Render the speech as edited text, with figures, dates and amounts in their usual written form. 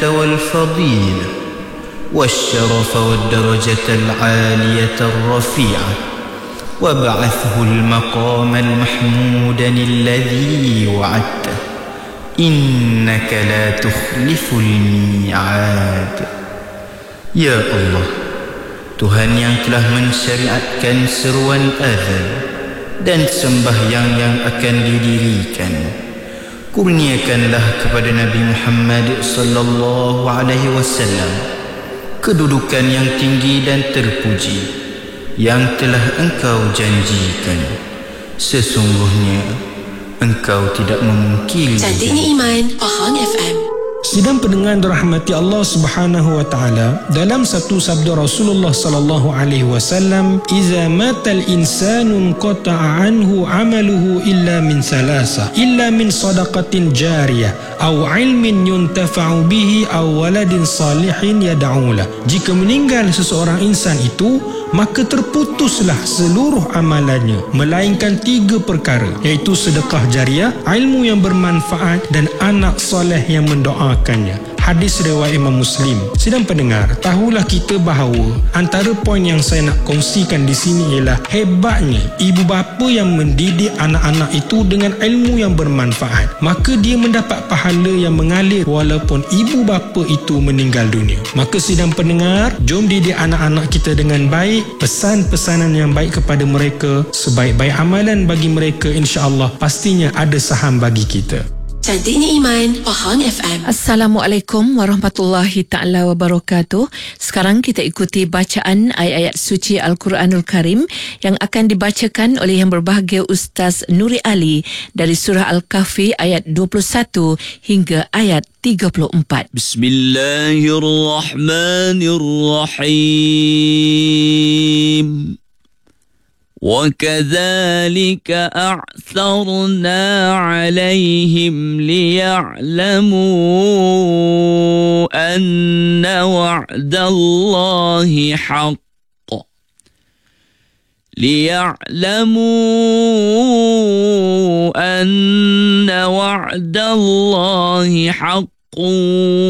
والفضيلة والشرف والدرجة العالية الرفيعة وابعثه المقام المحمود الذي وعدته إنك لا تخلف الميعاد. Ya Allah, Tuhan yang telah mensyariatkan seruan azan dan sembahyang yang akan didirikan, kurniakanlah kepada Nabi Muhammad sallallahu alaihi wasallam kedudukan yang tinggi dan terpuji yang telah Engkau janjikan. Sesungguhnya Engkau tidak memungkiri. Cantiknya Iman, Pahang FM. Sidang pendengar dirahmati Allah Subhanahu wa taala, dalam satu sabda Rasulullah sallallahu alaihi wasallam, "Idza matal insanu qata'a anhu 'amaluhu illa min salasa, illa min shadaqatin jariyah aw 'ilmin yuntafa'u bihi aw waladin salihin yad'u lahu." Jika meninggal seseorang insan itu, maka terputuslah seluruh amalannya melainkan 3 perkara, iaitu sedekah jariah, ilmu yang bermanfaat dan anak soleh yang mendoakannya. Hadis riwayat Imam Muslim. Sidang pendengar, tahulah kita bahawa antara poin yang saya nak kongsikan di sini ialah hebatnya ibu bapa yang mendidik anak-anak itu dengan ilmu yang bermanfaat, maka dia mendapat pahala yang mengalir walaupun ibu bapa itu meninggal dunia. Maka sidang pendengar, jom didik anak-anak kita dengan baik, pesan-pesanan yang baik kepada mereka, sebaik-baik amalan bagi mereka, insya-Allah pastinya ada saham bagi kita. Cantiknya Iman, Pahang FM. Assalamualaikum warahmatullahi ta'ala wabarakatuh. Sekarang kita ikuti bacaan ayat-ayat suci Al-Quranul Karim yang akan dibacakan oleh yang berbahagia Ustaz Nuri Ali dari surah Al-Kahfi ayat 21 hingga ayat 34. Bismillahirrahmanirrahim. وَكَذَلِكَ أَعْثَرْنَا عَلَيْهِمْ لِيَعْلَمُوا أَنَّ وَعْدَ اللَّهِ حَقٌّ لِيَعْلَمُوا أَنَّ وَعْدَ اللَّهِ حَقٌّ